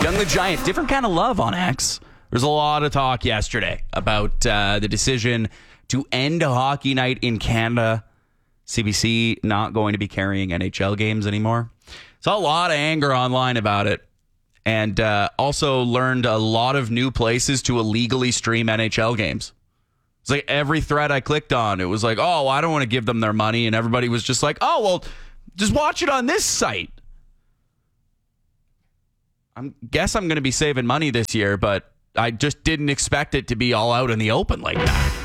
Young the Giant, different kind of love on X. There's a lot of talk yesterday about the decision to end a hockey night in Canada. CBC not going to be carrying NHL games anymore. Saw a lot of anger online about it. And also learned a lot of new places to illegally stream NHL games. It's like every thread I clicked on, it was like, oh, I don't want to give them their money. And everybody was just like, oh, well, just watch it on this site. I guess I'm going to be saving money this year, but I just didn't expect it to be all out in the open like that.